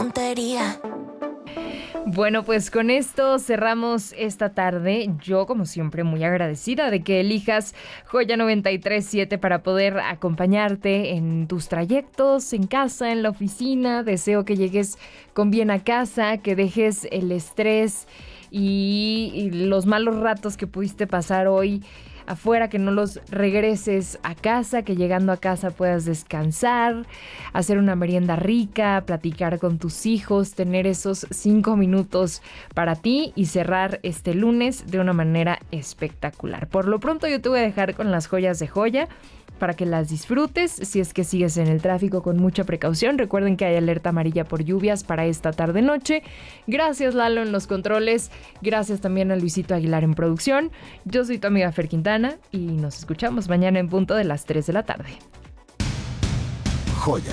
tontería. Bueno, pues con esto cerramos esta tarde. Yo, como siempre, muy agradecida de que elijas Joya 93.7 para poder acompañarte en tus trayectos, en casa, en la oficina. Deseo que llegues con bien a casa, que dejes el estrés y los malos ratos que pudiste pasar hoy afuera, que no los regreses a casa, que llegando a casa puedas descansar, hacer una merienda rica, platicar con tus hijos, tener esos 5 minutos para ti y cerrar este lunes de una manera espectacular. Por lo pronto yo te voy a dejar con las joyas de Joya para que las disfrutes. Si es que sigues en el tráfico, con mucha precaución. Recuerden que hay alerta amarilla por lluvias para esta tarde-noche. Gracias, Lalo, en los controles. Gracias también a Luisito Aguilar en producción. Yo soy tu amiga Fer Quintana y nos escuchamos mañana en punto de las 3 de la tarde. Joya